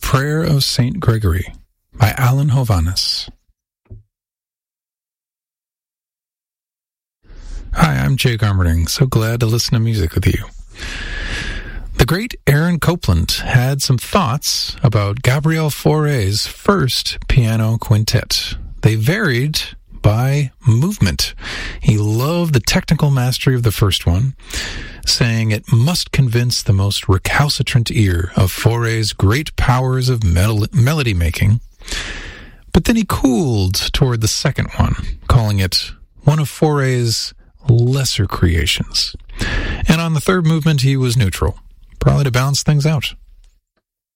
Prayer of St. Gregory by Alan Hovhaness. Hi, I'm Jay Garmerding. So glad to listen to music with you. The great Aaron Copland had some thoughts about Gabriel Fauré's first piano quintet. They varied by movement. He loved the technical mastery of the first one, saying it must convince the most recalcitrant ear of Fauré's great powers of melody making. But then he cooled toward the second one, calling it one of Fauré's lesser creations. And on the third movement, he was neutral, probably to balance things out.